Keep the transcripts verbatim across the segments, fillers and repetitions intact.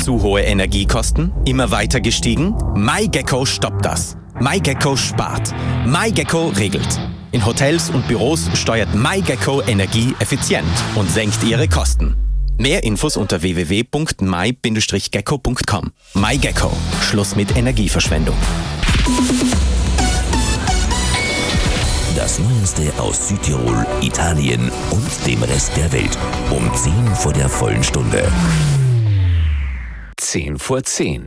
Zu hohe Energiekosten? Immer weiter gestiegen? MyGecko stoppt das. MyGecko spart. MyGecko regelt. In Hotels und Büros steuert MyGecko Energie effizient und senkt ihre Kosten. Mehr Infos unter w w w punkt my Bindestrich gecko punkt com. MyGecko. Schluss mit Energieverschwendung. Das Neueste aus Südtirol, Italien und dem Rest der Welt. Um zehn vor der vollen Stunde. zehn vor zehn.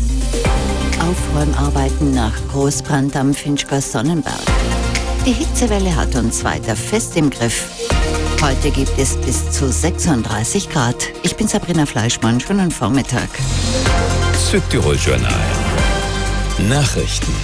Aufräumarbeiten nach Großbrand am Finchgau Sonnenberg. Die Hitzewelle hat uns weiter fest im Griff. Heute gibt es bis zu sechsunddreißig Grad. Ich bin Sabrina Fleischmann, schönen Vormittag. Südtirol Journal. Nachrichten.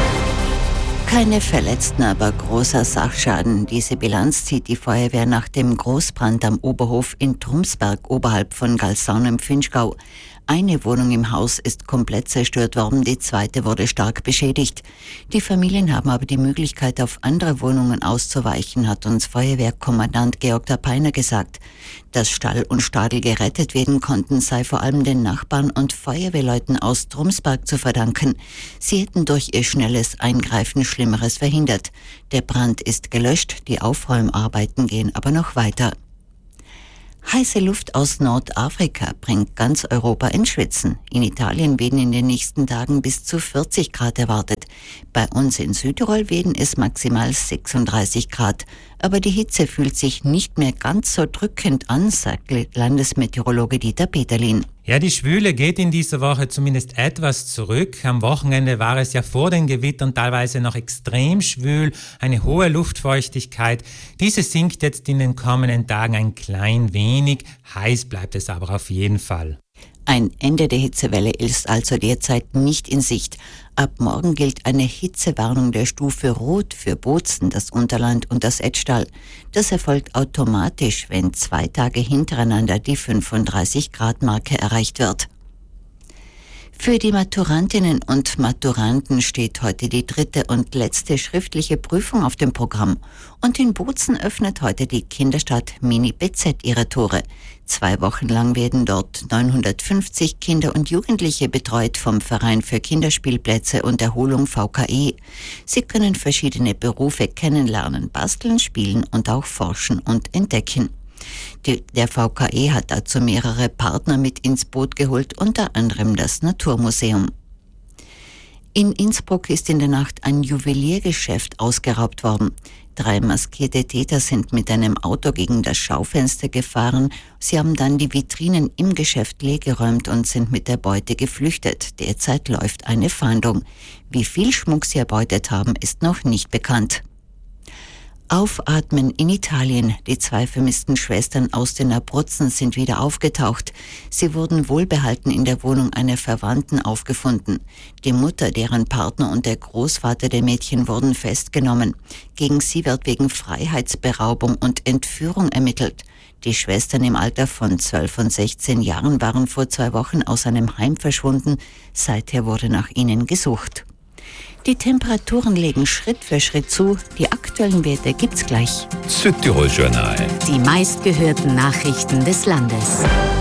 Keine Verletzten, aber großer Sachschaden. Diese Bilanz zieht die Feuerwehr nach dem Großbrand am Oberhof in Trumsberg oberhalb von Galsaun im Finchgau. Eine Wohnung im Haus ist komplett zerstört worden, die zweite wurde stark beschädigt. Die Familien haben aber die Möglichkeit, auf andere Wohnungen auszuweichen, hat uns Feuerwehrkommandant Georg Tapeiner gesagt. Dass Stall und Stadel gerettet werden konnten, sei vor allem den Nachbarn und Feuerwehrleuten aus Trumsberg zu verdanken. Sie hätten durch ihr schnelles Eingreifen Schlimmeres verhindert. Der Brand ist gelöscht, die Aufräumarbeiten gehen aber noch weiter. Heiße Luft aus Nordafrika bringt ganz Europa ins Schwitzen. In Italien werden in den nächsten Tagen bis zu vierzig Grad erwartet. Bei uns in Südtirol werden es maximal sechsunddreißig Grad. Aber die Hitze fühlt sich nicht mehr ganz so drückend an, sagt Landesmeteorologe Dieter Peterlin. Ja, die Schwüle geht in dieser Woche zumindest etwas zurück. Am Wochenende war es ja vor den Gewittern teilweise noch extrem schwül, eine hohe Luftfeuchtigkeit. Diese sinkt jetzt in den kommenden Tagen ein klein wenig, heiß bleibt es aber auf jeden Fall. Ein Ende der Hitzewelle ist also derzeit nicht in Sicht. Ab morgen gilt eine Hitzewarnung der Stufe Rot für Bozen, das Unterland und das Etschtal. Das erfolgt automatisch, wenn zwei Tage hintereinander die fünfunddreißig Grad Marke erreicht wird. Für die Maturantinnen und Maturanten steht heute die dritte und letzte schriftliche Prüfung auf dem Programm. Und in Bozen öffnet heute die Kinderstadt Mini B Z ihre Tore. Zwei Wochen lang werden dort neunhundertfünfzig Kinder und Jugendliche betreut vom Verein für Kinderspielplätze und Erholung V K E. Sie können verschiedene Berufe kennenlernen, basteln, spielen und auch forschen und entdecken. Die, der V K E hat dazu mehrere Partner mit ins Boot geholt, unter anderem das Naturmuseum. In Innsbruck ist in der Nacht ein Juweliergeschäft ausgeraubt worden. Drei maskierte Täter sind mit einem Auto gegen das Schaufenster gefahren. Sie haben dann die Vitrinen im Geschäft leergeräumt und sind mit der Beute geflüchtet. Derzeit läuft eine Fahndung. Wie viel Schmuck sie erbeutet haben, ist noch nicht bekannt. Aufatmen in Italien. Die zwei vermissten Schwestern aus den Abruzzen sind wieder aufgetaucht. Sie wurden wohlbehalten in der Wohnung einer Verwandten aufgefunden. Die Mutter, deren Partner und der Großvater der Mädchen wurden festgenommen. Gegen sie wird wegen Freiheitsberaubung und Entführung ermittelt. Die Schwestern im Alter von zwölf und sechzehn Jahren waren vor zwei Wochen aus einem Heim verschwunden. Seither wurde nach ihnen gesucht. Die Temperaturen legen Schritt für Schritt zu. Die aktuellen Werte gibt's gleich. Südtirol Journal. Die meistgehörten Nachrichten des Landes.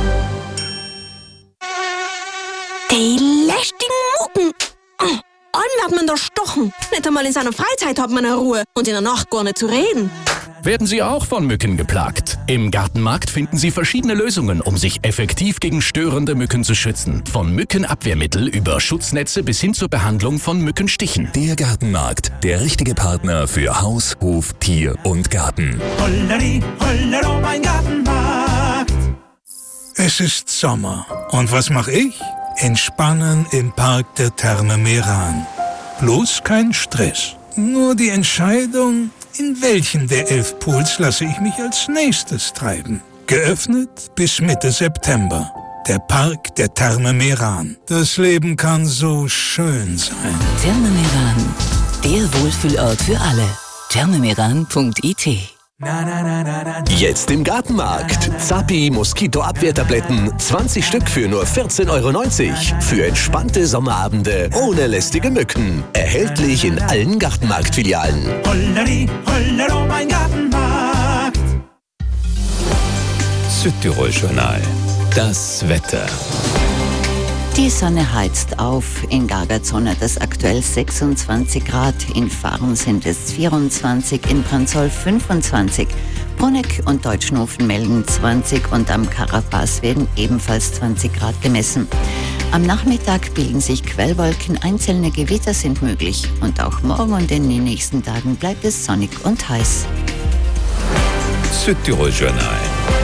Die lästigen Mucken. An wird man da stochen. Nicht einmal in seiner Freizeit hat man eine Ruhe. Und in der Nacht gar nicht zu reden. Werden Sie auch von Mücken geplagt? Im Gartenmarkt finden Sie verschiedene Lösungen, um sich effektiv gegen störende Mücken zu schützen. Von Mückenabwehrmittel über Schutznetze bis hin zur Behandlung von Mückenstichen. Der Gartenmarkt, der richtige Partner für Haus, Hof, Tier und Garten. Holleri, hollero, mein Gartenmarkt. Es ist Sommer. Und was mache ich? Entspannen im Park der Therme Meran. Bloß kein Stress. Nur die Entscheidung, in welchen der elf Pools lasse ich mich als nächstes treiben. Geöffnet bis Mitte September. Der Park der Therme Meran. Das Leben kann so schön sein. Therme Meran, der Wohlfühlort für alle. therme meran punkt i t. Jetzt im Gartenmarkt. Zappi Moskitoabwehrtabletten. zwanzig Stück für nur vierzehn Euro neunzig. Für entspannte Sommerabende ohne lästige Mücken. Erhältlich in allen Gartenmarktfilialen. Holleri, hollero, mein Gartenmarkt. Südtirol Journal. Das Wetter. Die Sonne heizt auf. In Gargazon hat es aktuell sechsundzwanzig Grad. In Fahren sind es vierundzwanzig, in Branzoll fünfundzwanzig. Bruneck und Deutschnofen melden zwanzig und am Carapaz werden ebenfalls zwanzig Grad gemessen. Am Nachmittag bilden sich Quellwolken, einzelne Gewitter sind möglich. Und auch morgen und in den nächsten Tagen bleibt es sonnig und heiß. Südtirol Journal.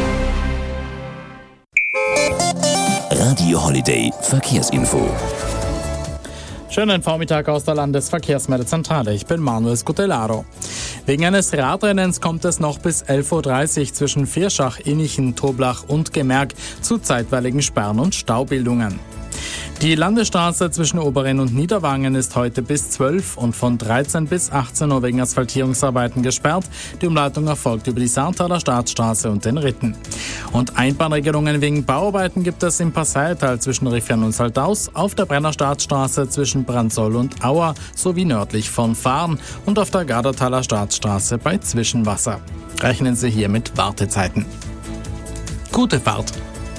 Radio Holiday Verkehrsinfo. Schönen Vormittag aus der Landesverkehrsmeldezentrale. Ich bin Manuel Scutellaro. Wegen eines Radrennens kommt es noch bis elf Uhr dreißig zwischen Vierschach, Innichen, Toblach und Gemerk zu zeitweiligen Sperren und Staubildungen. Die Landesstraße zwischen Oberrhein und Niederwangen ist heute bis zwölf und von dreizehn bis achtzehn Uhr wegen Asphaltierungsarbeiten gesperrt. Die Umleitung erfolgt über die Saartaler Staatsstraße und den Ritten. Und Einbahnregelungen wegen Bauarbeiten gibt es im Passaital zwischen Riffian und Saldaus, auf der Brenner Staatsstraße zwischen Branzoll und Auer sowie nördlich von Fahren und auf der Gardertaler Staatsstraße bei Zwischenwasser. Rechnen Sie hier mit Wartezeiten. Gute Fahrt!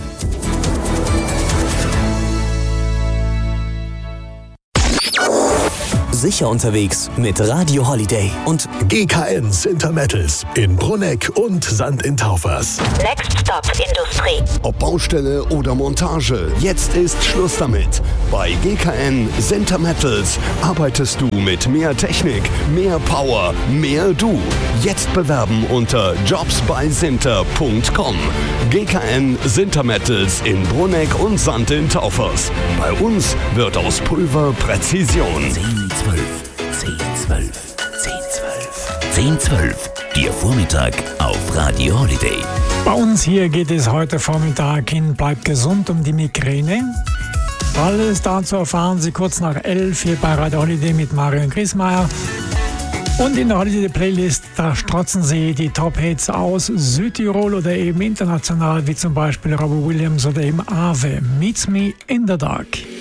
Sicher unterwegs mit Radio Holiday und G K N Sintermettals in Bruneck und Sand in Taufers. Next Stop Industrie. Ob Baustelle oder Montage, jetzt ist Schluss damit. Bei G K N Sintermettals arbeitest du mit mehr Technik, mehr Power, mehr du. Jetzt bewerben unter jobs bei sinter punkt com. G K N Sintermettals in Bruneck und Sand in Taufers. Bei uns wird aus Pulver Präzision. zehn zwölf, zehn zwölf, zehn zwölf, zehn zwölf. Ihr Vormittag auf Radio Holiday. Bei uns hier geht es heute Vormittag in Bleibt gesund um die Migräne. Alles dazu erfahren Sie kurz nach elf hier bei Radio Holiday mit Marion Griesmeier. Und in der Holiday Playlist, da strotzen Sie die Top-Hits aus Südtirol oder eben international, wie zum Beispiel Robbie Williams oder eben Ave, Meets Me in the Dark.